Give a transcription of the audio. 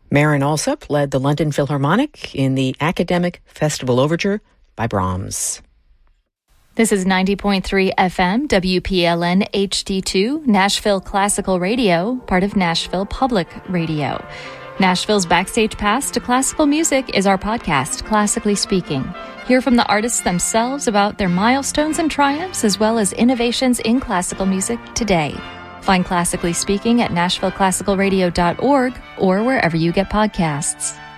Marin Alsop led the London Philharmonic in the Academic Festival Overture by Brahms. This is 90.3 FM, WPLN HD2, Nashville Classical Radio, part of Nashville Public Radio. Nashville's Backstage Pass to Classical Music is our podcast, Classically Speaking. Hear from the artists themselves about their milestones and triumphs, as well as innovations in classical music today. Find Classically Speaking at NashvilleClassicalRadio.org or wherever you get podcasts.